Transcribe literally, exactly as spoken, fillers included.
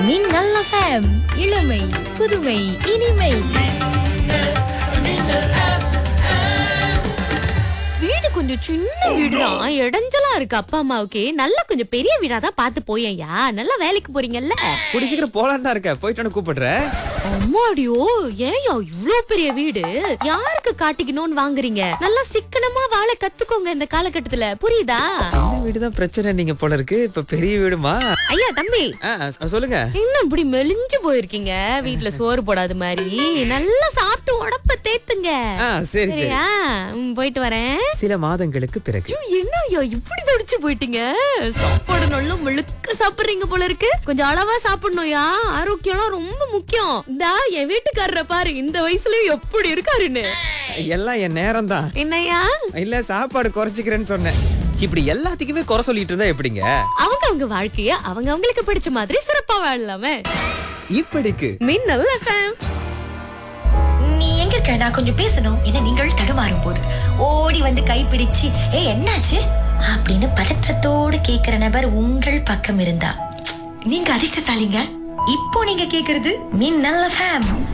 மின்னல் எஃப்எம் இளமை புதுமை இனிமை. வீடு கொஞ்சம் சின்ன வீடுதான், இடைஞ்சலா இருக்கு. அப்பா அம்மாவுக்கு நல்லா கொஞ்சம் பெரிய வீடாதான் பார்த்து போயேன்யா. நல்லா வேலைக்கு போறீங்கல்ல. கூடி சீக்கிரம் போலான்னு தான் இருக்க, போயிட்டு கூப்பிடுறேன். அம்மாடியோ, ஏன்யா இவ்ளோ பெரிய வீடு யாருக்கு காட்டிக்கணும்னு வாங்குறீங்க? நல்லா சிக்கனமா வாழ கத்துக்கோங்க இந்த காலகட்டத்துல, புரியுதா? சின்ன வீடுதான் பிரச்சனை நீங்க போல இருக்கு, இப்ப பெரிய வீடுமா? ஐயா தம்பி, ஆ, சொல்லுங்க. என்ன இப்படி மெலிஞ்சு போயிருக்கீங்க? வீட்டுல சோறு போடாத மாதிரி நல்லா சாப்பிட்டு உடம்ப தேத்துங்க. ஆ, சரி சரி. சரியா? ம், போயிட்டு வரேன். சில மாதங்களுக்கு பிறகு. என்ன ஐயா இப்படி தடிச்சு போயிட்டீங்க? சாப்பாடு நல்லா முழுக்க சாப்பிடுறீங்க போல இருக்கு. கொஞ்சம் அளவா சாப்பிடணும்யா, ஆரோக்கியம்லாம் ரொம்ப முக்கியம். இந்தா என் வீட்டுக்காரரை பாரு, இந்த வயசுலயும் எப்படி இருக்காருன்னு. எல்லாம் என் நேரம் தான். என்னையா? இல்ல, சாப்பாடு குறைச்சிக்கிறேன்னு சொன்னேன். இப்படி எல்லாத்துக்குமே குறை சொல்லிட்டு இருந்தா எப்படிங்க? அவங்க அவங்க வாழ்க்கைய அவங்க அவங்களுக்கு பிடிச்ச மாதிரி சிறப்பா வாழலாமே. இப்படிக்கு மின்னல் எஃப்எம். நீ எங்க இருக்க? நான் கொஞ்சம் பேசணும். என்ன நீங்கள் தடுமாறும் போது ஓடி வந்து கைப்பிடிச்சு ஏ என்னாச்சு அப்படின்னு பதற்றத்தோடு கேக்குற நபர் உங்கள் பக்கம் இருந்தா நீங்க அதிர்ஷ்டசாலிங்க. இப்போ நீங்க கேக்குறது மின்னல் எஃப்எம்.